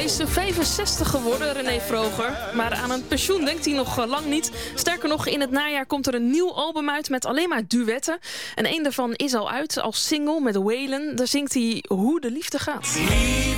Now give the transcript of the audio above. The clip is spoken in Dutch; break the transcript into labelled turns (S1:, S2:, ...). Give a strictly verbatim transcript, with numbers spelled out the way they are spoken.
S1: is vijfenzestig geworden, René Vroger. Maar aan een pensioen denkt hij nog lang niet. Sterker nog, in het najaar komt er een nieuw album uit met alleen maar duetten. En één daarvan is al uit als single met Waylon. Daar zingt hij Hoe de liefde gaat.